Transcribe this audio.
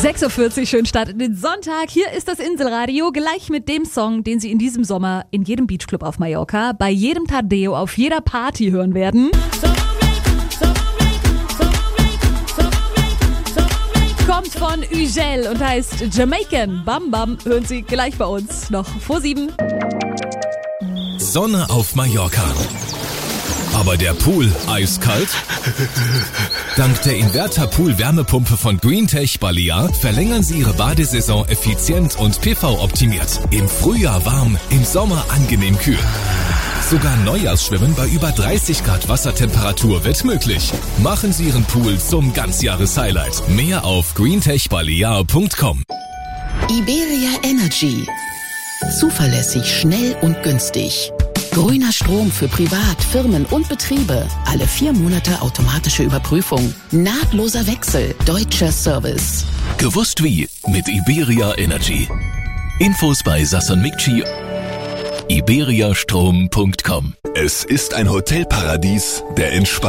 6.40 Uhr, schön Start in den Sonntag. Hier ist das Inselradio, gleich mit dem Song, den Sie in diesem Sommer in jedem Beachclub auf Mallorca, bei jedem Tadeo, auf jeder Party hören werden. Kommt von Ugel und heißt Jamaican. Bam Bam, hören Sie gleich bei uns, noch vor 7. Sonne auf Mallorca. Aber der Pool eiskalt? Dank der Inverter-Pool-Wärmepumpe von Greentech Balear verlängern Sie Ihre Badesaison effizient und PV-optimiert. Im Frühjahr warm, im Sommer angenehm kühl. Sogar Neujahrsschwimmen bei über 30 Grad Wassertemperatur wird möglich. Machen Sie Ihren Pool zum Ganzjahres-Highlight. Mehr auf greentechbalear.com. Iberia Energy. Zuverlässig, schnell und günstig. Grüner Strom für Privat, Firmen und Betriebe. Alle 4 Monate automatische Überprüfung. Nahtloser Wechsel. Deutscher Service. Gewusst wie? Mit Iberia Energy. Infos bei Sasson Mikci. iberiastrom.com. Es ist ein Hotelparadies der Entspannung.